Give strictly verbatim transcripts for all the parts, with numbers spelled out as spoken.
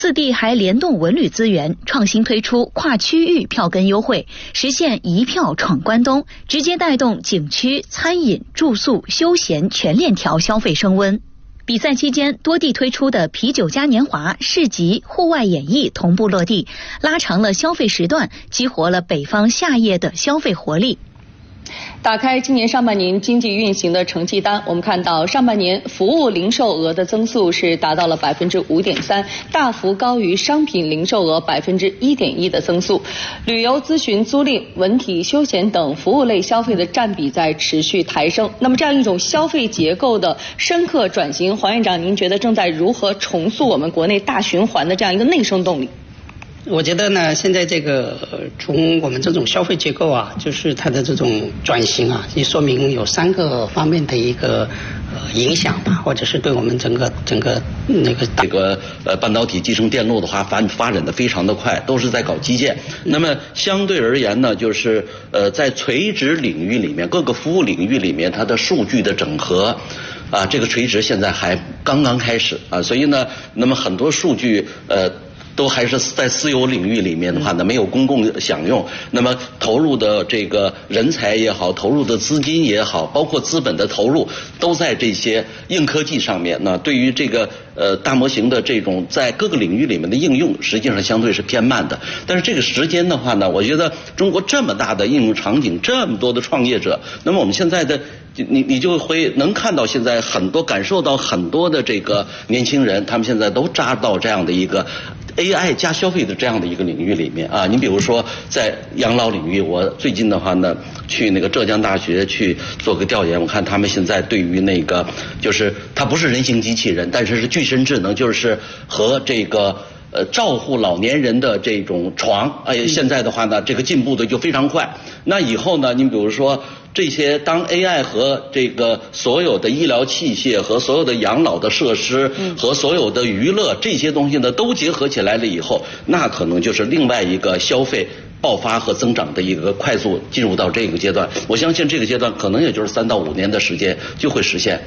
四地还联动文旅资源，创新推出跨区域票根优惠，实现一票闯关东，直接带动景区、餐饮、住宿、休闲全链条消费升温。比赛期间，多地推出的啤酒嘉年华、市集、户外演艺同步落地，拉长了消费时段，激活了北方夏夜的消费活力。 打开今年上半年经济运行的成绩单，我们看到上半年服务零售额的增速是达到了百分之五点三，大幅高于商品零售额百分之一点一的增速。旅游、咨询、租赁、文体、休闲等服务类消费的占比在持续抬升。那么这样一种消费结构的深刻转型，黄院长，您觉得正在如何重塑我们国内大循环的这样一个内生动力？ 我觉得呢，现在这个从我们这种消费结构啊，就是它的这种转型啊，也说明有三个方面的一个呃影响吧，或者是对我们整个整个那个这个呃半导体集成电路的话发发展的非常的快，都是在搞基建。那么相对而言呢，就是呃在垂直领域里面，各个服务领域里面，它的数据的整合。啊，这个垂直现在还刚刚开始啊，所以呢，那么很多数据呃。都还是在私有领域里面的话呢，没有公共享用。那么投入的这个人才也好，投入的资金也好，包括资本的投入，都在这些硬科技上面。那对于这个呃大模型的这种在各个领域里面的应用，实际上相对是偏慢的。但是这个时间的话呢，我觉得中国这么大的应用场景，这么多的创业者，那么我们现在的你你就会能看到现在很多感受到很多的这个年轻人，他们现在都扎到这样的一个。A I 加消费的这样的一个领域里面啊，你比如说在养老领域，我最近的话呢，去那个浙江大学去做个调研，我看他们现在对于那个就是它不是人形机器人，但是是具身智能，就是和这个。呃，照护老年人的这种床，哎，现在的话呢，这个进步的就非常快。那以后呢，你比如说这些，当 A I 和这个所有的医疗器械和所有的养老的设施和所有的娱乐这些东西呢，都结合起来了以后，那可能就是另外一个消费爆发和增长的一个快速进入到这个阶段。我相信这个阶段可能也就是三到五年的时间就会实现。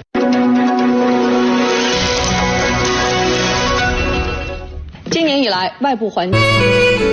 今年以来，外部环境。